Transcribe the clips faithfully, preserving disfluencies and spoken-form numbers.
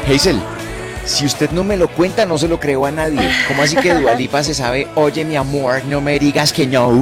Hazel, si usted no me lo cuenta, no se lo creo a nadie. ¿Cómo así que Dua Lipa se sabe, oye mi amor, no me digas que no?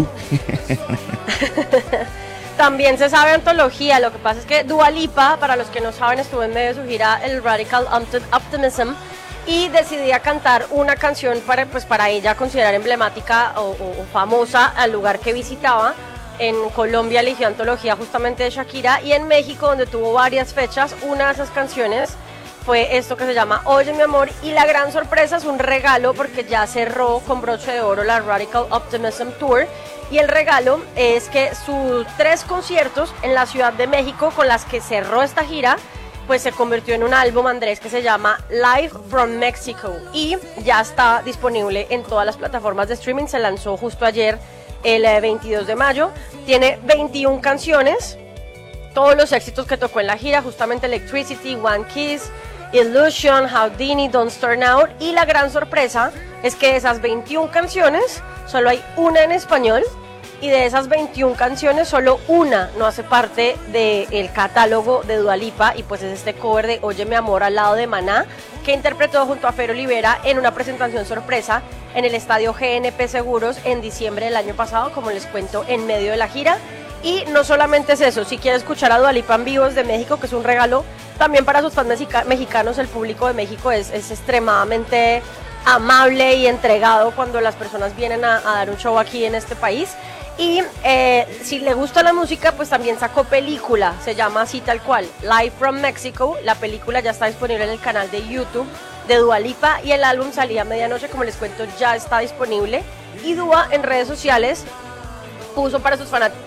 También se sabe antología. Lo que pasa es que Dua Lipa, para los que no saben, estuvo en medio de su gira el Radical Optimism y decidía cantar una canción para, pues, para ella considerar emblemática o, o, o famosa al lugar que visitaba. En Colombia eligió antología justamente de Shakira, y en México, donde tuvo varias fechas, una de esas canciones fue esto que se llama Oye mi amor, y la gran sorpresa es un regalo porque ya cerró con broche de oro la Radical Optimism Tour, y el regalo es que sus tres conciertos en la Ciudad de México con las que cerró esta gira, pues se convirtió en un álbum, Andrés, que se llama Live from Mexico, y ya está disponible en todas las plataformas de streaming. Se lanzó justo ayer, el veintidós de mayo, tiene veintiuna canciones, todos los éxitos que tocó en la gira, justamente Electricity, One Kiss, Illusion, Houdini, Don't Start Now, y la gran sorpresa es que de esas veintiuna canciones solo hay una en español, y de esas veintiuna canciones solo una no hace parte del catálogo de Dua Lipa, y pues es este cover de Oye mi amor al lado de Maná, que interpretó junto a Fer Olivera en una presentación sorpresa en el estadio G N P Seguros en diciembre del año pasado, como les cuento, en medio de la gira. Y no solamente es eso, si quiere escuchar a Dua Lipa en vivo desde México, que es un regalo también para sus fans mexicanos, el público de México es, es extremadamente amable y entregado cuando las personas vienen a, a dar un show aquí en este país. Y eh, si le gusta la música, pues también sacó película, se llama así tal cual, Live from Mexico. La película ya está disponible en el canal de YouTube de Dua Lipa, y el álbum salía a medianoche, como les cuento, ya está disponible. Y Dua en redes sociales puso para sus fanáticos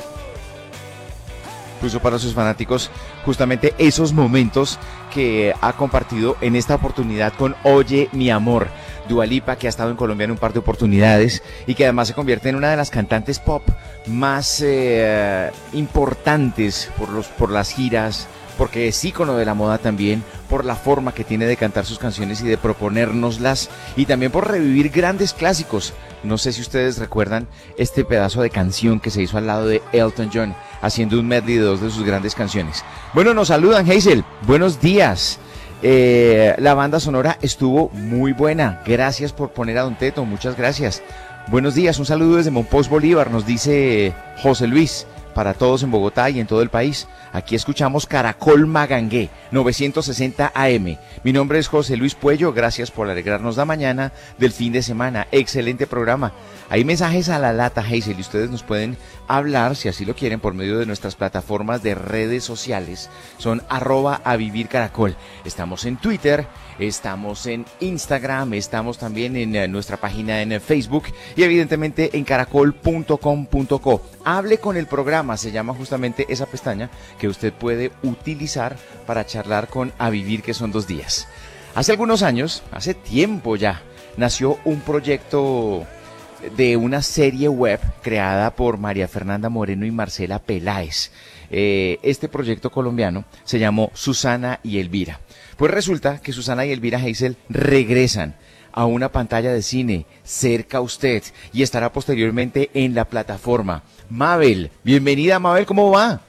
puso para sus fanáticos justamente esos momentos que ha compartido en esta oportunidad con Oye mi amor. Dua Lipa, que ha estado en Colombia en un par de oportunidades y que además se convierte en una de las cantantes pop más eh, importantes por, los, por las giras, porque es ícono de la moda también, por la forma que tiene de cantar sus canciones y de proponérnoslas, y también por revivir grandes clásicos. No sé si ustedes recuerdan este pedazo de canción que se hizo al lado de Elton John, haciendo un medley de dos de sus grandes canciones. Bueno, nos saludan, Hazel, buenos días. Eh, la banda sonora estuvo muy buena, gracias por poner a Don Teto, muchas gracias. Buenos días, un saludo desde Monpós Bolívar, nos dice José Luis, para todos en Bogotá y en todo el país. Aquí escuchamos Caracol Magangué, novecientos sesenta A M. Mi nombre es José Luis Puello, gracias por alegrarnos la mañana del fin de semana. Excelente programa. Hay mensajes a la lata, Hazel, y ustedes nos pueden hablar, si así lo quieren, por medio de nuestras plataformas de redes sociales. Son arroba a vivir caracol. Estamos en Twitter, estamos en Instagram, estamos también en uh, nuestra página en uh, Facebook, y evidentemente en caracol punto com punto co. Hable con el programa, se llama justamente esa pestaña que usted puede utilizar para charlar con A Vivir, que son dos días. Hace algunos años, hace tiempo ya, nació un proyecto de una serie web creada por María Fernanda Moreno y Marcela Peláez. Eh, este proyecto colombiano se llamó Susana y Elvira. Pues resulta que Susana y Elvira, Hazel, regresan a una pantalla de cine cerca a usted y estará posteriormente en la plataforma. Mabel, bienvenida, Mabel, ¿cómo va?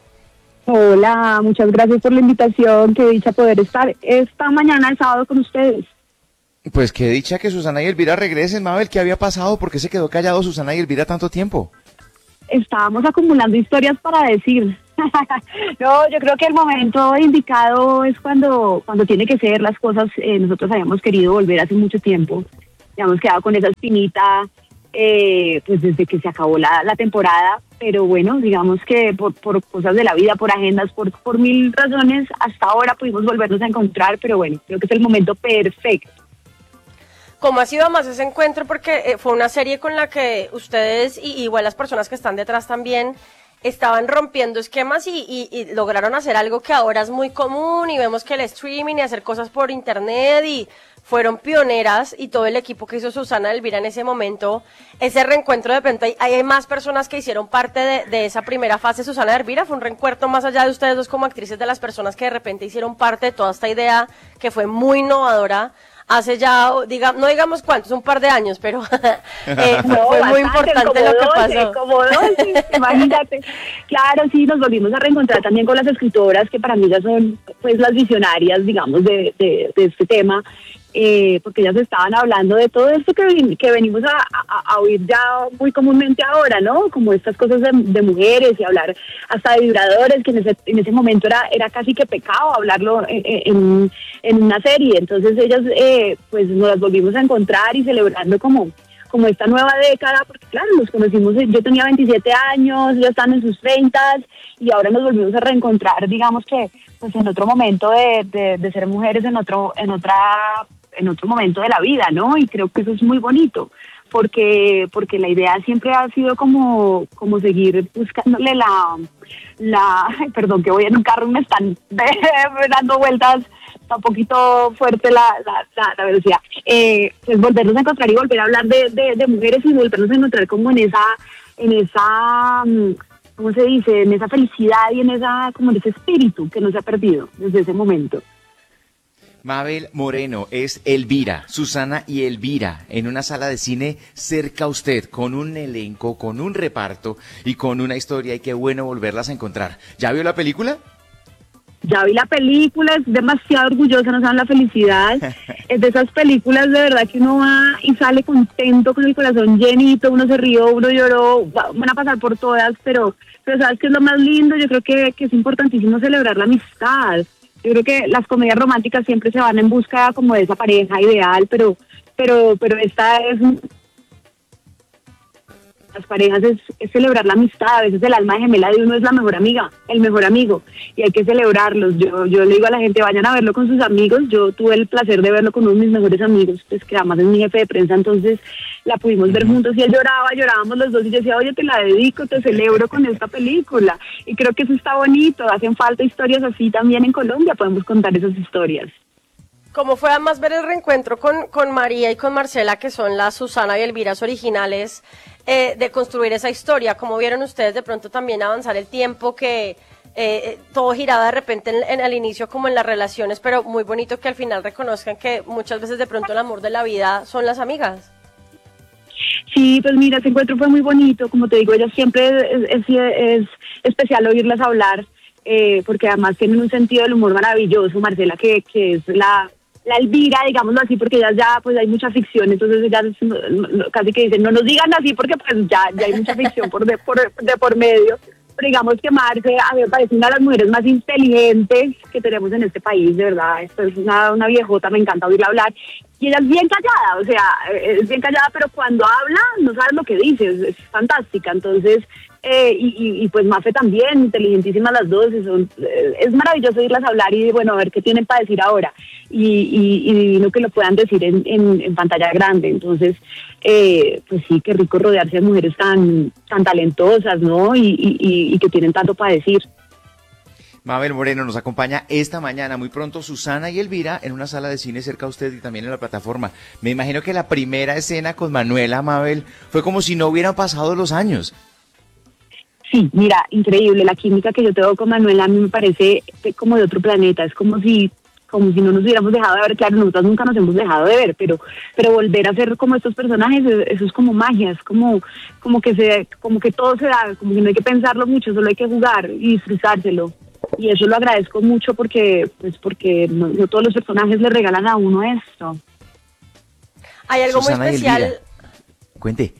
Hola, muchas gracias por la invitación, qué dicha poder estar esta mañana, el sábado, con ustedes. Pues qué dicha que Susana y Elvira regresen, Mabel. ¿Qué había pasado? ¿Por qué se quedó callado Susana y Elvira tanto tiempo? Estábamos acumulando historias para decir. No, yo creo que el momento indicado es cuando, cuando tiene que ser las cosas. Eh, nosotros habíamos querido volver hace mucho tiempo, habíamos quedado con esa espinita, eh, pues desde que se acabó la, la temporada, pero bueno, digamos que por, por cosas de la vida, por agendas, por, por mil razones, hasta ahora pudimos volvernos a encontrar, pero bueno, creo que es el momento perfecto. ¿Cómo ha sido más ese encuentro? Porque eh, fue una serie con la que ustedes y igual las personas que están detrás también estaban rompiendo esquemas y, y, y lograron hacer algo que ahora es muy común, y vemos que el streaming y hacer cosas por internet, y fueron pioneras, y todo el equipo que hizo Susana y Elvira en ese momento, ese reencuentro. De repente hay, hay más personas que hicieron parte de, de esa primera fase. Susana y Elvira fue un reencuentro más allá de ustedes dos como actrices, de las personas que de repente hicieron parte de toda esta idea que fue muy innovadora hace ya, diga, no digamos cuántos, un par de años, pero eh, No, fue muy bastante, importante como lo que doce, pasó. como doce, imagínate. Claro, sí, nos volvimos a reencontrar también con las escritoras, que para mí ya son pues las visionarias, digamos, de, de, de este tema, eh, porque ellas estaban hablando de todo esto que, ven- que venimos a, a, a oír ya muy comúnmente ahora, ¿no? Como estas cosas de, de mujeres y hablar hasta de vibradores, que en ese, en ese momento era, era casi que pecado hablarlo en, en, en una serie. Entonces ellas eh, pues nos las volvimos a encontrar y celebrando como como esta nueva década, porque claro, nos conocimos, yo tenía veintisiete años, ellos están en sus treinta y ahora nos volvimos a reencontrar, digamos que pues en otro momento de, de, de ser mujeres, en otro, en otra, en otro momento de la vida, ¿no? Y creo que eso es muy bonito, porque, porque la idea siempre ha sido como, como seguir buscándole la, la, ay, perdón, que voy en un carro y me están dando vueltas, está un poquito fuerte la, la, la, la velocidad, eh, pues volvernos a encontrar y volver a hablar de, de, de mujeres y volvernos a encontrar como en esa, en esa, mm, ¿cómo se dice? En esa felicidad y en esa, como en ese espíritu que no se ha perdido desde ese momento. Mabel Moreno es Elvira, Susana y Elvira, en una sala de cine cerca a usted, con un elenco, con un reparto y con una historia, y qué bueno volverlas a encontrar. ¿Ya vio la película? Ya vi la película, es demasiado orgullosa, no saben la felicidad. Es de esas películas de verdad que uno va y sale contento, con el corazón llenito, uno se rió, uno lloró, va- van a pasar por todas, pero, pero ¿sabes qué es lo más lindo? Yo creo que, que es importantísimo celebrar la amistad. Yo creo que las comedias románticas siempre se van en busca como de esa pareja ideal, pero, pero, pero esta es... Las parejas es, es celebrar la amistad, a veces el alma gemela de uno es la mejor amiga, el mejor amigo, y hay que celebrarlos. Yo yo le digo a la gente, vayan a verlo con sus amigos. Yo tuve el placer de verlo con uno de mis mejores amigos, pues que además es mi jefe de prensa, entonces la pudimos ver juntos y él lloraba, llorábamos los dos y yo decía, oye, te la dedico, te celebro con esta película. Y creo que eso está bonito, hacen falta historias así también en Colombia, podemos contar esas historias. ¿Cómo fue además ver el reencuentro con, con María y con Marcela, que son las Susana y Elviras originales, eh, de construir esa historia? ¿Cómo vieron ustedes de pronto también avanzar el tiempo, que eh, todo giraba de repente en, en el inicio como en las relaciones, pero muy bonito que al final reconozcan que muchas veces de pronto el amor de la vida son las amigas? Sí, pues mira, ese encuentro fue muy bonito, como te digo, ella siempre es, es, es especial oírlas hablar, eh, porque además tienen un sentido del humor maravilloso. Marcela, que, que es la, la Elvira, digámoslo así, porque ellas ya, pues hay mucha ficción, entonces ellas no, no, casi que dicen, no nos digan así, porque pues ya, ya hay mucha ficción por de, por, de por medio. Pero digamos que Marce, a mí me parece una de las mujeres más inteligentes que tenemos en este país, de verdad. Esto es una, una viejota, me encanta oírla hablar. Y ella es bien callada, o sea, es bien callada, pero cuando habla no sabes lo que dice, es, es fantástica. Entonces, eh, y, y, y pues Mafe también, inteligentísimas las dos, y son, eh, es maravilloso oírlas hablar y bueno, a ver qué tienen para decir ahora. Y, y, y divino que lo puedan decir en, en, en pantalla grande. Entonces, eh, pues sí, qué rico rodearse de mujeres tan, tan talentosas, ¿no? Y, y, y, y que tienen tanto para decir. Mabel Moreno nos acompaña esta mañana, muy pronto Susana y Elvira en una sala de cine cerca a usted y también en la plataforma. Me imagino que la primera escena con Manuela, Mabel, fue como si no hubieran pasado los años. Sí, mira, increíble, la química que yo tengo con Manuela a mí me parece como de otro planeta, es como si como si no nos hubiéramos dejado de ver. Claro, nosotros nunca nos hemos dejado de ver, pero pero volver a ser como estos personajes, eso es como magia, es como como que se como que todo se da, como que no hay que pensarlo mucho, solo hay que jugar y disfrutárselo. Y eso lo agradezco mucho porque pues porque no, no todos los personajes le regalan a uno esto. Hay algo Susana muy y especial. Elvira, cuente.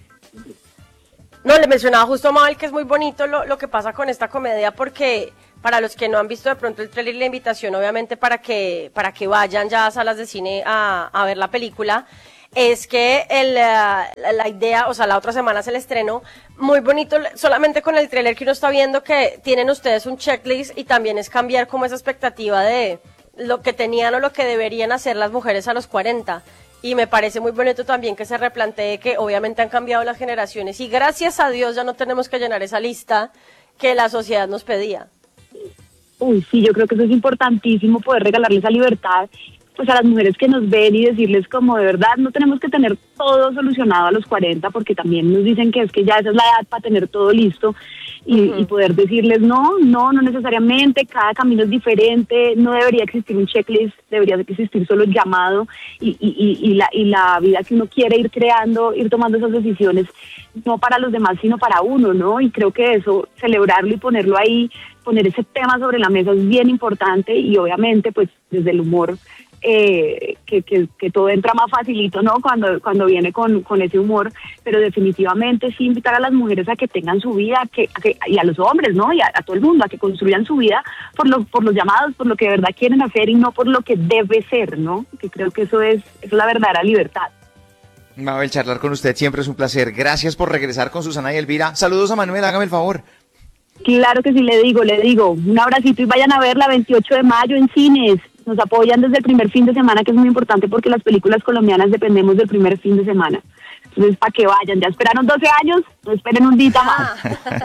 No, le mencionaba justo a Mabel que es muy bonito lo, lo que pasa con esta comedia, porque para los que no han visto de pronto el tráiler y la invitación, obviamente para que para que vayan ya a salas de cine a, a ver la película, es que el, la, la idea, o sea, la otra semana es el estreno, muy bonito, solamente con el tráiler que uno está viendo, que tienen ustedes un checklist y también es cambiar como esa expectativa de lo que tenían o lo que deberían hacer las mujeres a los cuarenta. Y me parece muy bonito también que se replantee que obviamente han cambiado las generaciones y gracias a Dios ya no tenemos que llenar esa lista que la sociedad nos pedía. Uy, sí, yo creo que eso es importantísimo, poder regalarle esa libertad pues a las mujeres que nos ven y decirles como de verdad no tenemos que tener todo solucionado a los cuarenta, porque también nos dicen que es que ya esa es la edad para tener todo listo y, uh-huh. y poder decirles no, no, no necesariamente, cada camino es diferente, no debería existir un checklist, debería existir solo el llamado y, y, y, y, la, y la vida que uno quiere ir creando, ir tomando esas decisiones, no para los demás sino para uno, ¿no? Y creo que eso, celebrarlo y ponerlo ahí, poner ese tema sobre la mesa es bien importante y obviamente pues desde el humor eh, que, que, que todo entra más facilito, ¿no? Cuando, cuando viene con, con ese humor, pero definitivamente sí invitar a las mujeres a que tengan su vida que, a que, y a los hombres, ¿no? Y a, a todo el mundo a que construyan su vida por, lo, por los llamados, por lo que de verdad quieren hacer y no por lo que debe ser, ¿no? Que creo que eso es, eso es la verdadera libertad. Mabel, charlar con usted siempre es un placer. Gracias por regresar con Susana y Elvira. Saludos a Manuel, hágame el favor. Claro que sí, le digo, le digo. Un abracito y vayan a verla veintiocho de mayo en cines. Nos apoyan desde el primer fin de semana, que es muy importante porque las películas colombianas dependemos del primer fin de semana. Entonces, para que vayan. Ya esperaron doce años, no esperen un día más.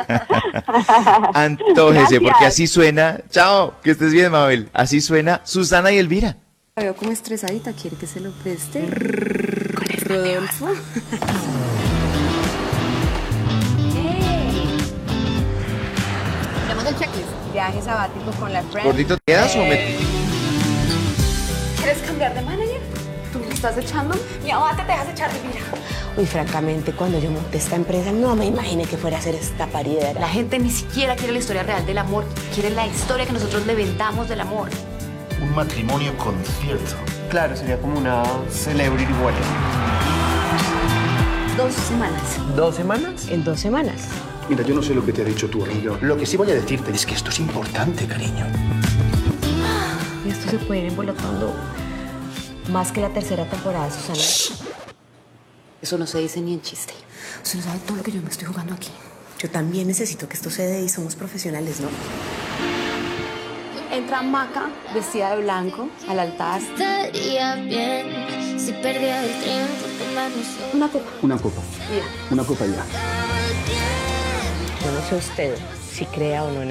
Antójese, porque así suena. Chao, que estés bien, Mabel. Así suena Susana y Elvira. La veo como estresadita, ¿quiere que se lo preste? Con el Rodolfo. Hey. Tenemos el checklist. Viaje sabático con la friend. ¿Gordito te quedas eh. o me...? ¿Quieres cambiar de manager? ¿Tú me estás echando? Mi abate te dejas echar de mira. Uy, francamente, cuando yo monté esta empresa no me imaginé que fuera a ser esta paridera. La gente ni siquiera quiere la historia real del amor, quiere la historia que nosotros le vendamos del amor. Un matrimonio concierto. Claro, sería como una celebrity wedding. Dos semanas. ¿Dos semanas? En dos semanas. Mira, yo no sé lo que te ha dicho tu amigo. Lo que sí voy a decirte es que esto es importante, cariño. Y esto se puede ir embolotando más que la tercera temporada, Susana. Eso no se dice ni en chiste. Usted no sabe todo lo que yo me estoy jugando aquí. Yo también necesito que esto se dé y somos profesionales, ¿no? Entra Maca, vestida de blanco, al altar. Estaría bien si perdiera el tiempo tomarnos una copa. Una copa. Mira. Una copa ya. Yo no sé usted si crea o no en